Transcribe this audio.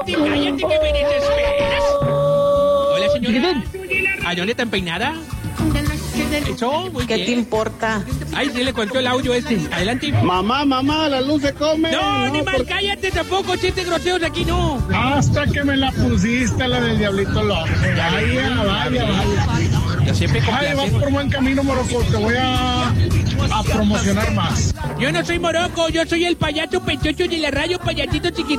cállate que me desesperas. Hola, señora. ¿A dónde está peinada? Eso, muy ¿Qué bien. te importa? Ay, sí le contó el audio este. Adelante. Mamá, la luz se come. No, ni mal, cállate tampoco, chistes groseros aquí no. Hasta que me la pusiste, la del Diablito Loco. Vaya. Yo siempre Ay, vas complaciendo. por buen camino, Morocco. Te voy a promocionar más. Yo no soy Morocco, yo soy el payaso pechocho de la radio, payasito chiquitito.